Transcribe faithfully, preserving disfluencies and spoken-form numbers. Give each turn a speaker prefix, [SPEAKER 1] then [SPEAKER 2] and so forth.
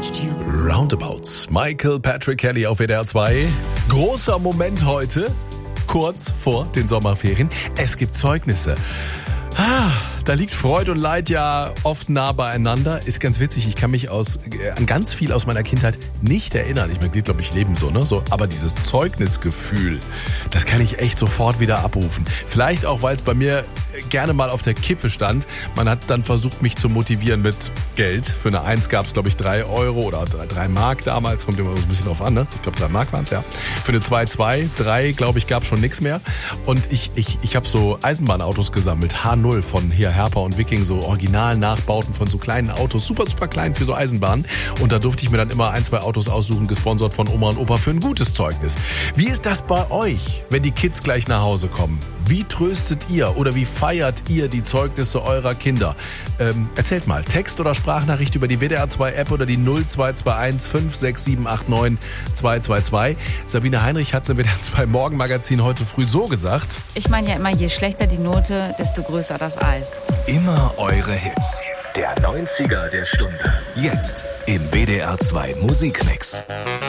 [SPEAKER 1] touched you.
[SPEAKER 2] Roundabouts. Michael Patrick Kelly auf W D R zwei. Großer Moment heute, kurz vor den Sommerferien. Es gibt Zeugnisse. Ah, da liegt Freude und Leid ja oft nah beieinander. Ist ganz witzig, ich kann mich aus, äh, an ganz viel aus meiner Kindheit nicht erinnern. Ich meine, die, glaube ich, leben so, ne? So, aber dieses Zeugnisgefühl, das kann ich echt sofort wieder abrufen. Vielleicht auch, weil es bei mir gerne mal auf der Kippe stand. Man hat dann versucht, mich zu motivieren mit Geld. Für eine Eins gab es, glaube ich, drei Euro oder drei Mark damals. Kommt immer so ein bisschen drauf an, ne? Ich glaube, drei Mark waren es, ja. Für eine zwei, zwei, drei, glaube ich, gab es schon nichts mehr. Und ich, ich, ich habe so Eisenbahnautos gesammelt. H null von hier Herper und Viking, so Original-Nachbauten von so kleinen Autos. Super, super klein für so Eisenbahnen. Und da durfte ich mir dann immer ein, zwei Autos aussuchen, gesponsert von Oma und Opa für ein gutes Zeugnis. Wie ist das bei euch, wenn die Kids gleich nach Hause kommen? Wie tröstet ihr oder wie feiert ihr die Zeugnisse eurer Kinder? Ähm, erzählt mal, Text- oder Sprachnachricht über die W D R zwei App oder die null zwei zwei eins fünf sechs sieben acht neun zwei zwei zwei. Sabine Heinrich hat es im W D R zwei Morgenmagazin heute früh so gesagt.
[SPEAKER 1] Ich meine ja immer, je schlechter die Note, desto größer das Eis.
[SPEAKER 3] Immer eure Hits. Der neunziger der Stunde. Jetzt im W D R zwei Musikmix.